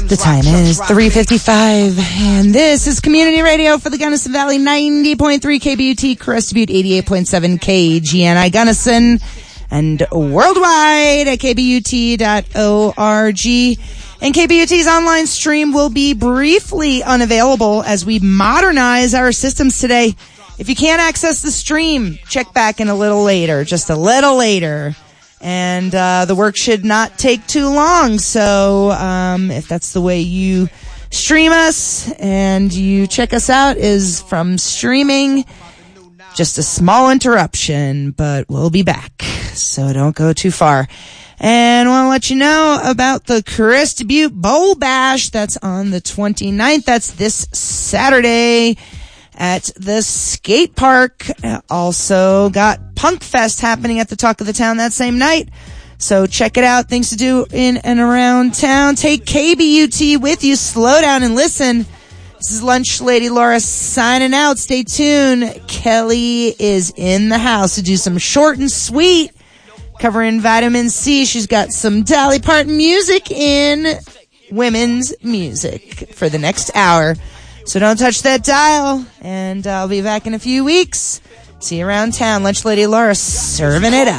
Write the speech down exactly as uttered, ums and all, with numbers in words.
The time is three fifty-five, and this is Community Radio for the Gunnison Valley, ninety point three K B U T, Crest Butte, eighty-eight point seven K G N I Gunnison, and worldwide at K B U T dot org. And K B U T's online stream will be briefly unavailable as we modernize our systems today. If you can't access the stream, check back in a little later, just a little later. And uh the work should not take too long. So um if that's the way you stream us and you check us out is from streaming, just a small interruption, but we'll be back. So don't go too far. And I want to let you know about the Crest Butte Bowl Bash. That's on the twenty-ninth. That's this Saturday at the skate park. Also got Punk Fest happening at the Talk of the Town that same night. So check it out. Things to do in and around town. Take K B U T with you. Slow down and listen. This is Lunch Lady Laura signing out. Stay tuned. Kelly is in the house to do some short and sweet covering vitamin C. She's got some Dolly Parton music in women's music for the next hour. So don't touch that dial, and I'll be back in a few weeks. See you around town. Lunch Lady Laura serving it up.